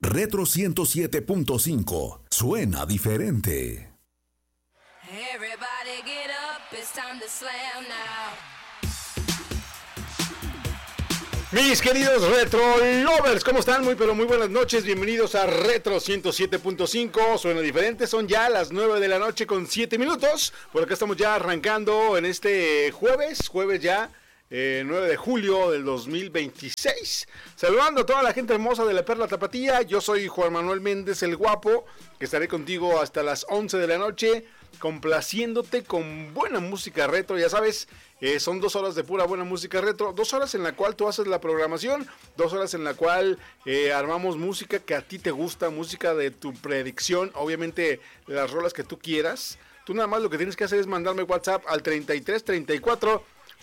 Retro 107.5. Suena diferente. Everybody get up, it's time to slam now. Mis queridos Retro Lovers, ¿cómo están? Muy pero muy buenas noches, bienvenidos a Retro 107.5, suena diferente, son ya las 9 de la noche con 7 minutos, por acá estamos ya arrancando en este jueves ya, 9 de julio del 2026, saludando a toda la gente hermosa de la Perla Tapatía. Yo soy Juan Manuel Méndez el Guapo, que estaré contigo hasta las 11 de la noche, complaciéndote con buena música retro, ya sabes. Son 2 horas de pura buena música retro, 2 horas en la cual tú haces la programación, 2 horas en la cual armamos música que a ti te gusta, música de tu predicción, obviamente las rolas que tú quieras. Tú nada más lo que tienes que hacer es mandarme WhatsApp al 33 34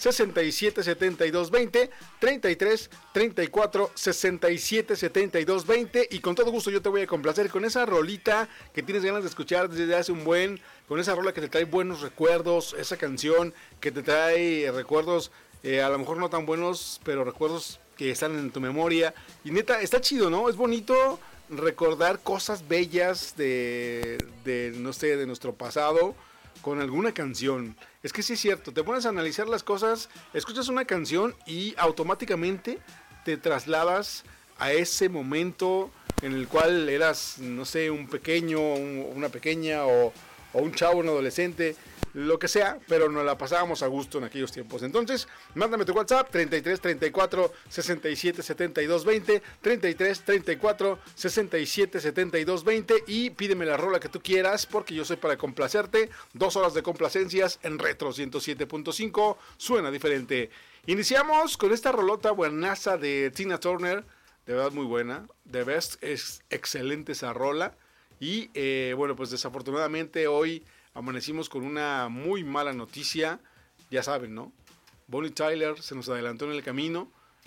67 72 20, 33 34 67 72 20, y con todo gusto yo te voy a complacer con esa rolita que tienes ganas de escuchar desde hace un buen, con esa rola que te trae buenos recuerdos, esa canción que te trae recuerdos a lo mejor no tan buenos, pero recuerdos que están en tu memoria, y neta, está chido, ¿no? Es bonito recordar cosas bellas de no sé, de nuestro pasado, con alguna canción. Es que sí es cierto, te pones a analizar las cosas, escuchas una canción y automáticamente te trasladas a ese momento en el cual eras, no sé, un pequeño, una pequeña o un chavo, un adolescente, lo que sea, pero nos la pasábamos a gusto en aquellos tiempos. Entonces, mándame tu WhatsApp, 33 34 67 72 20, 33 34 67 72 20, y pídeme la rola que tú quieras, porque yo soy para complacerte. 2 horas de complacencias en Retro 107.5, suena diferente. Iniciamos con esta rolota buenaza de Tina Turner, de verdad muy buena, The Best, es excelente esa rola. Y bueno, pues desafortunadamente hoy amanecimos con una muy mala noticia, ya saben, ¿no? Bonnie Tyler se nos adelantó en el camino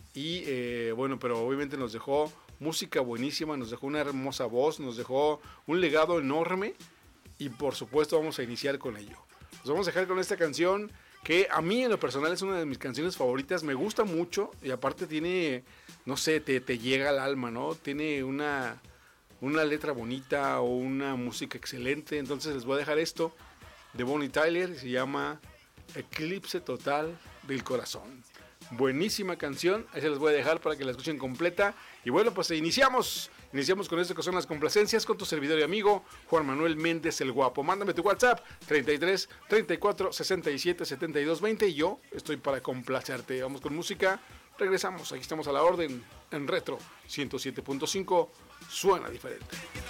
y bueno, pero obviamente nos dejó música buenísima, nos dejó una hermosa voz, nos dejó un legado enorme, y por supuesto vamos a iniciar con ello. Nos vamos a dejar con esta canción que a mí en lo personal es una de mis canciones favoritas, me gusta mucho y aparte tiene, no sé, te llega al alma, ¿no? Tiene una letra bonita o una música excelente. Entonces les voy a dejar esto de Bonnie Tyler, se llama Eclipse Total del Corazón. Buenísima canción, ahí se les voy a dejar para que la escuchen completa. Y bueno, pues iniciamos con esto que son las complacencias con tu servidor y amigo Juan Manuel Méndez el Guapo. Mándame tu WhatsApp 33 34 67 72 20 y yo estoy para complacerte. Vamos con música, regresamos, aquí estamos a la orden en Retro 107.5, suena diferente.